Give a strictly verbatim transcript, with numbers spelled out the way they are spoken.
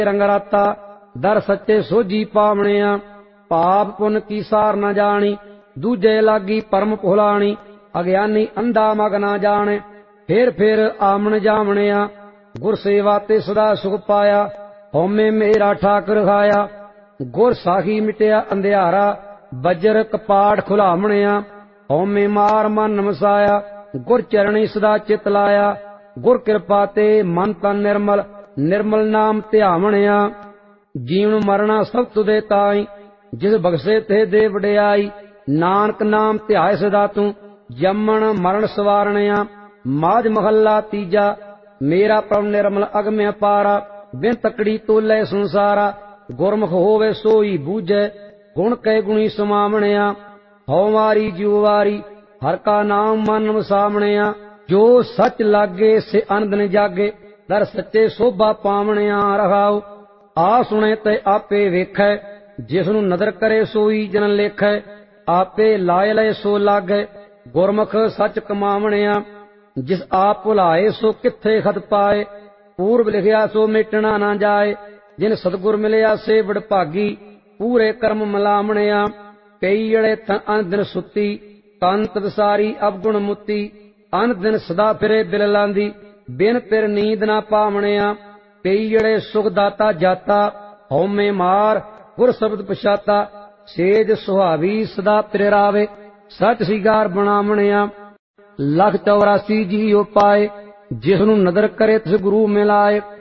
रंगराता दर सच्चे सोझी पावणिया पाप पुन की सार न जानी दूजे लागी परम भुलानी अज्ञानी अंधा मग ना जाने फिर फिर आमन जावणिया गुर सेवा ते सदा सुख पाया होमे मेरा ठाकर खाया गुर साही मिटिया अंधियारा बजर कपाट खुलावणिया होमे मार मन मसाया गुर चरणी सदा चित लाया गुर कृपा ते मन तन निर्मल निर्मल नाम ध्यावणिया जीवन मरना सब तुदे ताई जिस बख्शे ते दे वडियाई नानक नाम ध्याय सदा तू जमन मरण सवारणिया माज महला तीजा मेरा प्रभ निर्मल अगम्य पारा बिन तकड़ी तोले संसारा गुरमुख होवे सोई बूझे गुण कै गुणी समावणिया हौ वारी जीव वारी हर का नाम मन वसावणिया जो सच लागे से अनदन जागे दर सच्चे शोभा पावणिया रहाओ आ सुने ते आपे वेखै जिसनु नदर करे सोई जन लेखै आपे लाए लय सो लागे गुरमुख सच कमावणिया जिस आप भुलाए सो किथे खत पाए पूर्व लिखिया सो मिटना ना जाए जिन सतगुर मिलिया से वडभागी पूरे कर्म मलावणिया कई जड़े अन दिन सुती कंत विसारी अवगुण मुती अन दिन सदा फिरे बिल लांदी बिन तिर नींद ना पावणिया कई जड़े सुख दाता जाता होमे मार गुर शब्द पछाता सेज सुहावी सदा प्रेरावे सच सिगार बनावणिया लख चौरासी जी पाए जिसनु नदर करे तिस गुरु मिलाए